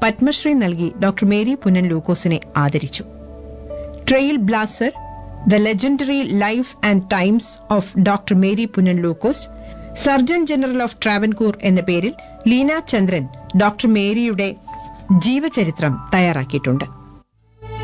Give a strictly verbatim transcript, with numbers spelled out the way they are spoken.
പത്മശ്രീ നൽകി doctor Mary Punnen ലൂക്കോസിനെ ആദരിച്ചു. Trail Blatter, the legendary life and times of doctor Mary Punnen Lukose, surgeon general of Travancore എന്ന പേരിൽ ലീന ചന്ദ്രൻ doctor മേരിയുടെ ജീവചരിത്രം തയ്യാറാക്കിയിട്ടുണ്ട്.